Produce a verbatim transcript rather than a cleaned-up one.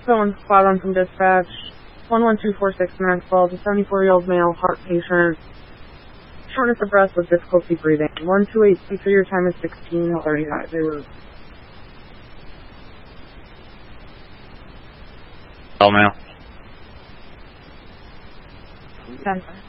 Someone spot on from dispatch. one one two four six Max Falls, a seventy-four-year-old male heart patient. Shortness of breath with difficulty breathing. one two eight two three, your time is sixteen thirty-five. They were... Oh, male. ten.